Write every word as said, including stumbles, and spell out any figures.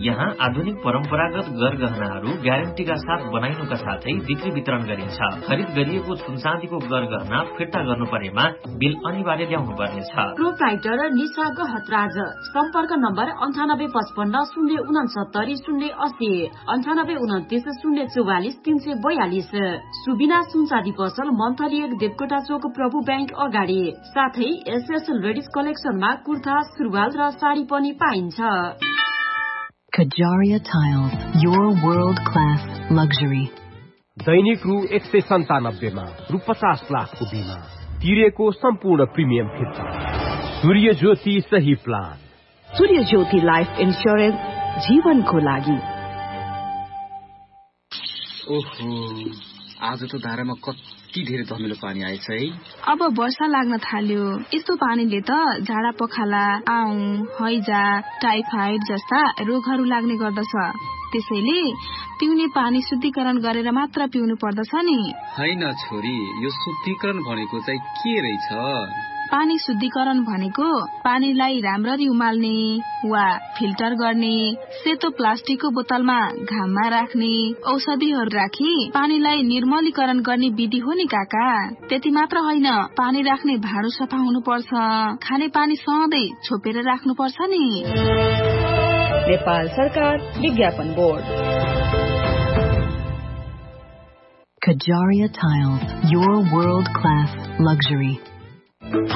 यहाँ आधुनिक परम्परागत गरगहनाहरू ग्यारेन्टीका साथ बनाइनुका साथै बिक्री वितरण गरिन्छ। खरिद गरिएको सुनचाँदीको गरगहना फिर्ता गर्नु परेमा बिल अनिवार्य ल्याउनु पर्नेछ। प्रोप्राइटर निशा गहतराज, सम्पर्क नम्बर अन्ठानब्बे पचपन्न शून्य उनसत्तरी शून्य अस्सी अन्ठानब्बे उन्तिस शून्य चौवालिस तीन सय बयालिस। सुबिना सुनचाँदी पसल मन्थली एक देवकोटा चोक प्रभु ब्याङ्क अगाडि। साथै एसएस लेडिज कलेक्सनमा कुर्ता, सुरुवाल र साडी पनि पाइन्छ। Kajaria Tiles, your world-class luxury. दैनिक रु एक सय सन्तानब्बेमा रु पचास लाखको बिमा तिरेको सम्पूर्ण प्रिमियम फिर्ता। सूर्य ज्योति सही प्लान। सूर्य ज्योति लाइफ इन्स्योरेन्स जीवनको लागि। ओहो, आज त धारामा कति धेरै धमिलो पानी आएछ है। अब वर्षा लाग्न थाल्यो। यस्तो पानीले त झाडा पखाला, आउँ, हैजा, टाइफाइड जस्ता रोगहरू लाग्ने गर्दछ। त्यसैले पिउने पानी शुद्धिकरण गरेर मात्र पिउनु पर्दछ नि। हैन छोरी, यो शुद्धिकरण भनेको चाहिँ के रहेछ? पानी शुद्धिकरण भनेको पानीलाई राम्ररी उमाल्ने वा फिल्टर गर्ने, सेतो प्लास्टिकको बोतलमा घाममा राख्ने, औषधिहरू राखी पानीलाई निर्मलीकरण गर्ने विधि हो नि काका। त्यति मात्र होइन, पानी राख्ने भाँडो सफा हुनुपर्छ, खाने पानी सधैँ छोपेर राख्नुपर्छ नि। नेपाल सरकार विज्ञापन board. Kajaria Tiles, your world-class luxury.